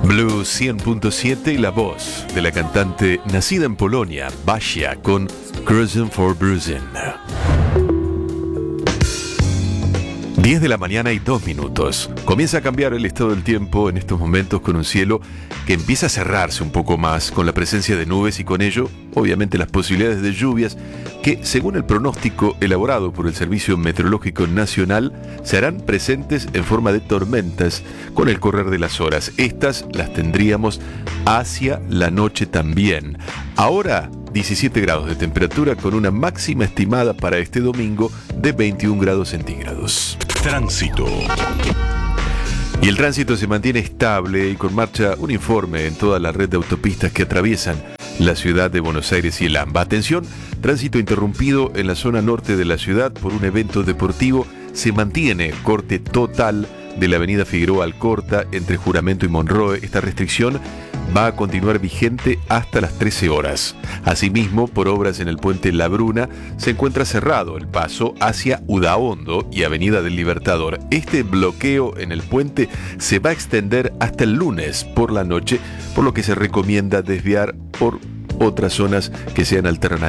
Blue 100.7 y la voz de la cantante nacida en Polonia, Basia, con Cruising for Bruising. 10 de la mañana y 2 minutos. Comienza a cambiar el estado del tiempo en estos momentos con un cielo que empieza a cerrarse un poco más con la presencia de nubes y con ello, obviamente, las posibilidades de lluvias que, según el pronóstico elaborado por el Servicio Meteorológico Nacional, se harán presentes en forma de tormentas con el correr de las horas. Estas las tendríamos hacia la noche también. Ahora, 17 grados de temperatura con una máxima estimada para este domingo de 21 grados centígrados. Tránsito. Y el tránsito se mantiene estable y con marcha uniforme en toda la red de autopistas que atraviesan la ciudad de Buenos Aires y el AMBA. Atención, tránsito interrumpido en la zona norte de la ciudad por un evento deportivo. Se mantiene corte total de la avenida Figueroa Alcorta entre Juramento y Monroe. Esta restricción va a continuar vigente hasta las 13 horas. Asimismo, por obras en el puente La Bruna, se encuentra cerrado el paso hacia Udaondo y Avenida del Libertador. Este bloqueo en el puente se va a extender hasta el lunes por la noche, por lo que se recomienda desviar por otras zonas que sean alternativas.